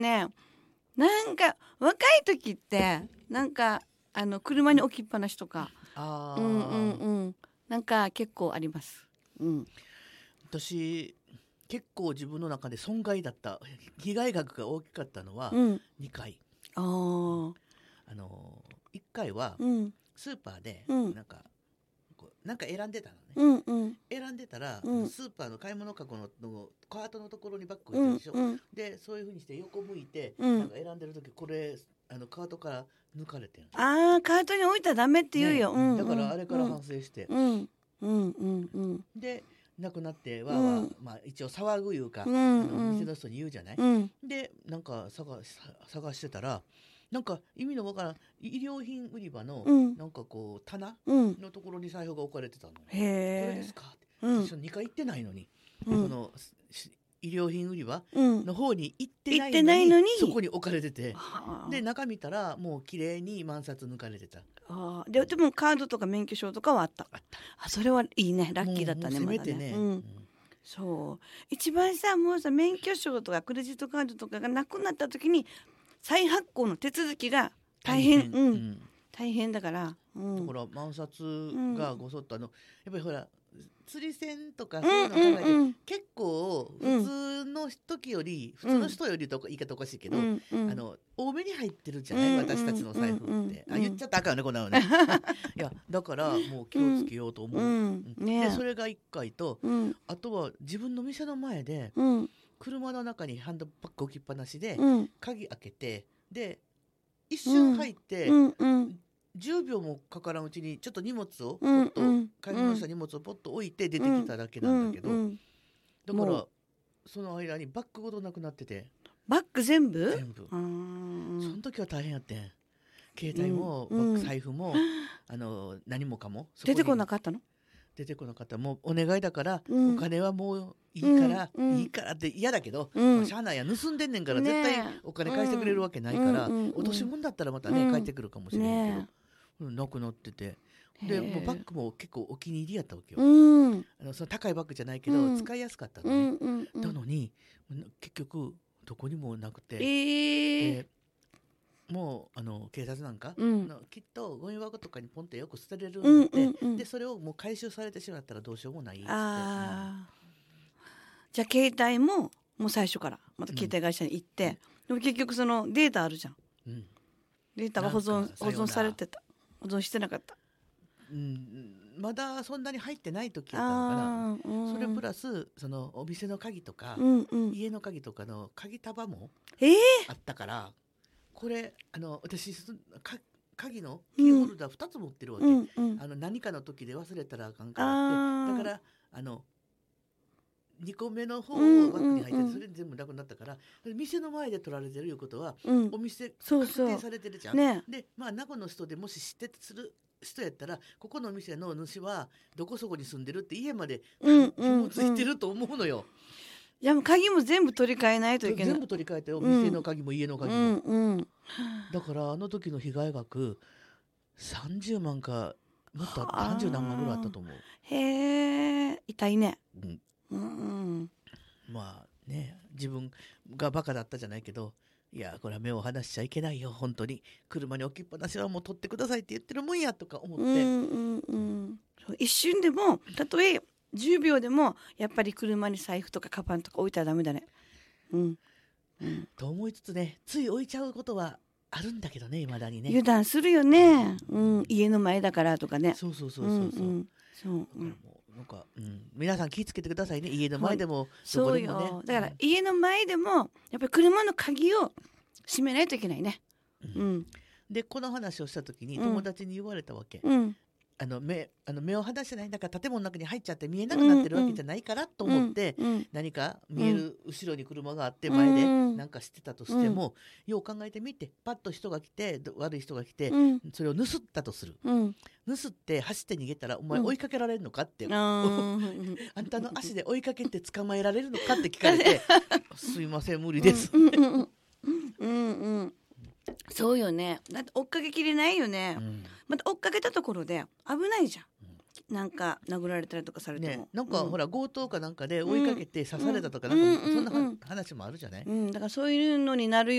ね、なんか若い時ってなんか車に置きっぱなしとか、なんか結構あります。 私結構自分の中で損害だった被害額が大きかったのは2回。1回はスーパーでなんか選んでたのね、選んでたら、スーパーの買い物かごのカートのところにバッグ置いてるでしょ、でそういう風にして横向いて、なんか選んでる時これカートから抜かれてる。 カートに置いたらダメって言うよ、 だからあれから反省して、でなくなって一応騒ぐいうか、店の人に言うじゃない、でなんか探してたら、なんか意味のわからん医療品売り場の、なんかこう棚のところに財布が置かれてたの。これですかって、私2回行ってないのに、その医療品売り場の方に行ってないのにそこに置かれてて、で中見たらもう綺麗に万札抜かれてた。 でもカードとか免許証とかはあった。それはいいね、ラッキーだったね。 せめてね、 そう一番もう免許証とかクレジットカードとかがなくなった時に再発行の手続きが大変だから、 だから万札がごそっとやっぱりほら釣り銭とかそういうのを考えて、結構普通の時より、普通の人よりとか言い方おかしいけど、多めに入ってるじゃない、私たちの財布って。言っちゃったらあかんねこんなのねいやだからもう気をつけようと思う、でそれが1回と、あとは自分の店の前で、車の中にハンドバッグ置きっぱなしで、鍵開けて、で一瞬入って、10秒もかからんうちにちょっと荷物をポッと、買い物した荷物をポッと置いて出てきただけなんだけど、だからその間にバッグごとなくなってて。 バッグ全部その時は大変やってん。携帯も、財布も何もかも出てこなかったの。 出てこなかった。もうお願いだから、お金はもういいから、いいからって嫌だけど、しゃあないや、盗んでんねんから絶対お金返してくれるわけないから、落とし物だったらまたね返ってくるかもしれないけど、なくなってて、でもうバッグも結構お気に入りやったわけよ。その高いバッグじゃないけど、使いやすかったのね。なのに結局どこにもなくて、もう警察なんか、きっとゴミ箱とかにポンってよく捨てれるんで、でそれをもう回収されてしまったらどうしようもないって。じゃあ携帯ももう最初からまた携帯会社に行って、でも結局そのデータあるじゃん、データは保存されてた、保存してなかった。 まだそんなに入ってない時やったのかな。それプラスそのお店の鍵とか、家の鍵とかの鍵束もあったから、これ私鍵のキーホルダー2つ持ってるわけ、何かの時で忘れたらあかんからって。だから2個目の方をバッグに入ってて、それ全部なくなったから、店の前で取られてるいうことは、お店確定されてるじゃん。で名護の人でもし知ってする人やったら、ここのお店の主はどこそこに住んでるって家まで紐ついてると思うのよ。 いやもう鍵も全部取り替えないといけない。 全部取り替えて、お店の鍵も家の鍵も、だからの時の被害額30万かもっと30何万ぐらいあったと思う。 へえ、痛いね。 まあね、自分がバカだったじゃないけど、いやこれは目を離しちゃいけないよ、本当に車に置きっぱなしはもう取ってくださいって言ってるもんやとか思って、 一瞬でもたとえ10秒でもやっぱり車に財布とかカバンとか置いたらダメだね。 と思いつつね、つい置いちゃうことはあるんだけどね、未だにね。 油断するよね、家の前だからとかね。 そうなんか、皆さん気をつけてくださいね、家の前でもどこでもね。 そうよ、だから家の前でもやっぱり車の鍵を閉めないといけないね。 でこの話をした時に友達に言われたわけ、目を離してない、だから建物の中に入っちゃって見えなくなってるわけじゃないからと思って、何か見える後ろに車があって前で何かしてたとしても、よう考えてみて、パッと人が来て、悪い人が来て、それを盗ったとする、盗って走って逃げたらお前追いかけられるのかって、あんたの足で追いかけて捕まえられるのかって聞かれてすいません無理です。 そうよね、だって追っかけきれないよね、また追っかけたところで危ないじゃん、 なんか殴られたりとかされても、 ね、なんか、ほら強盗かなんかで追いかけて刺されたとか、 うんなんかそんなうん話もあるじゃない、 だからそういうのになる